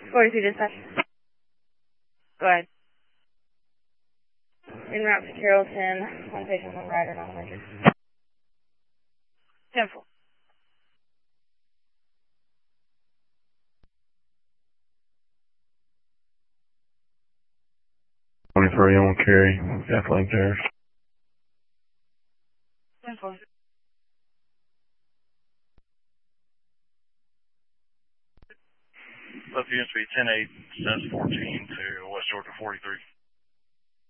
42 dispatch. Go ahead. En route to Carrollton, one patient, one rider, non-emergent. 10-4. On carry, Kathleen Terrace. 10-4. Left units be 10-8, since 14 to West Georgia 43.